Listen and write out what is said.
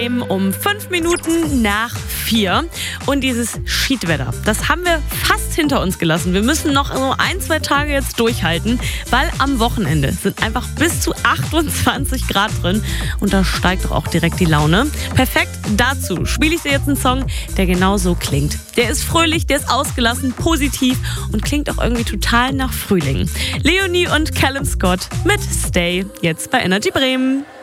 Um 5 Minuten nach 4. Und dieses Schiedwetter, das haben wir fast hinter uns gelassen. Wir müssen noch so 1-2 Tage jetzt durchhalten, weil am Wochenende sind einfach bis zu 28 Grad drin. Und da steigt doch auch direkt die Laune. Perfekt dazu spiele ich dir jetzt einen Song, der genau so klingt. Der ist fröhlich, der ist ausgelassen, positiv und klingt auch irgendwie total nach Frühling. Leonie und Callum Scott mit Stay, jetzt bei Energy Bremen.